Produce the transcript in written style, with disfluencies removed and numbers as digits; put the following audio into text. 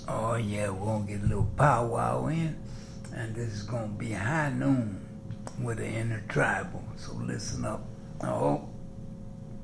Oh yeah, we're gonna get a little powwow in, and this is gonna be high noon with the inner tribal. So listen up. Oh.